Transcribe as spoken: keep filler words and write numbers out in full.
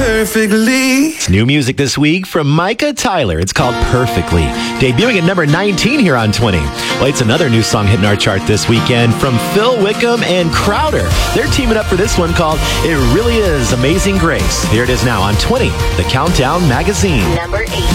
perfectly. It's new music this week from Micah Tyler. It's called Perfectly, debuting at number nineteen here on twenty. Well, it's another new song hitting our chart this weekend from Phil Wickham and Crowder. They're teaming up for this one called It Really Is Amazing Grace. Here it is now on twenty, The Countdown Magazine. Number eight.